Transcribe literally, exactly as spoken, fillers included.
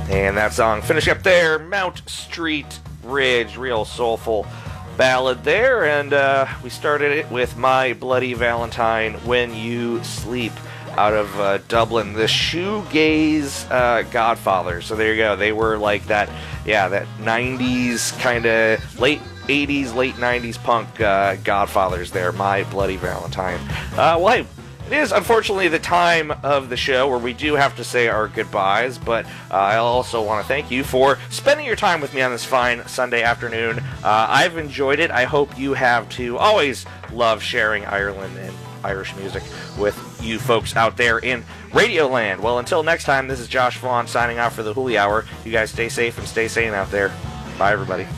And that song, finishing up there, Mount Street Ridge, real soulful ballad there. And uh, we started it with My Bloody Valentine, When You Sleep, out of uh, Dublin, the shoegaze uh, godfather. So there you go. They were like that, yeah, that nineties kind of late eighties, late nineties punk uh, godfathers there. My Bloody Valentine. Uh, well, hey, it is unfortunately the time of the show where we do have to say our goodbyes, but uh, I also want to thank you for spending your time with me on this fine Sunday afternoon. Uh, I've enjoyed it. I hope you have too. Always love sharing Ireland and Irish music with you folks out there in Radioland. Well, until next time, this is Josh Vaughn signing off for the Hooli Hour. You guys stay safe and stay sane out there. Bye, everybody.